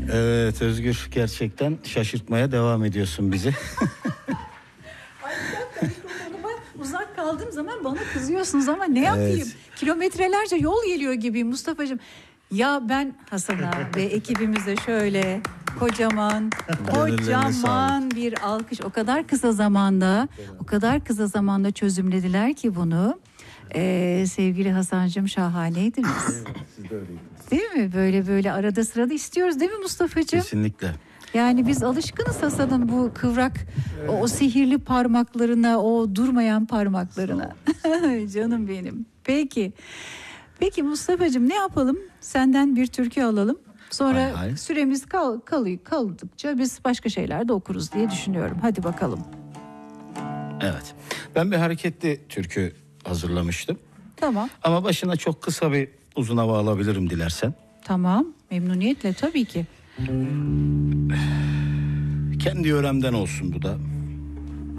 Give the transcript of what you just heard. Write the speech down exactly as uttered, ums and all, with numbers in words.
Evet Özgür, gerçekten şaşırtmaya devam ediyorsun bizi. Ay bir dakika, mikrofonuma uzak kaldığım zaman bana kızıyorsunuz ama ne yapayım? Evet. Kilometrelerce yol geliyor gibiyim Mustafa'cığım. Ya ben Hasan'a ve ekibimize şöyle kocaman kocaman bir alkış. O kadar kısa zamanda o kadar kısa zamanda çözümlediler ki bunu. Ee, sevgili Hasan'cığım şahaneydiniz. Siz de öyleydiniz. Değil mi? Böyle böyle arada sırada istiyoruz değil mi Mustafa'cığım? Kesinlikle. Yani biz alışkınız Hasan'ın bu kıvrak, evet. o, o sihirli parmaklarına, o durmayan parmaklarına. Canım benim. Peki. Peki Mustafa'cığım ne yapalım? Senden bir türkü alalım. Sonra hay hay. süremiz kal, kalıyor, kaldıkça biz başka şeyler de okuruz diye düşünüyorum. Hadi bakalım. Evet. Ben bir hareketli türkü hazırlamıştım. Tamam. Ama başına çok kısa bir uzun hava alabilirim dilersen. Tamam. Memnuniyetle tabii ki. Kendi yöremden olsun bu da.